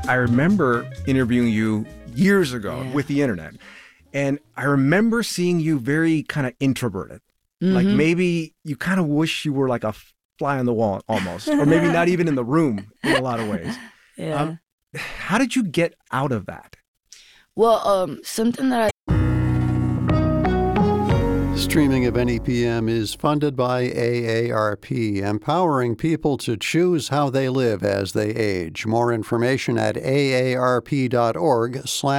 I remember interviewing you years ago with the internet, and I remember seeing you very kind of introverted. Like maybe you kind of wish you were like a fly on the wall almost, or maybe not even in the room in a lot of ways. Yeah. How did you get out of that? Well, something that Streaming of NEPM is funded by AARP, empowering people to choose how they live as they age. More information at aarp.org/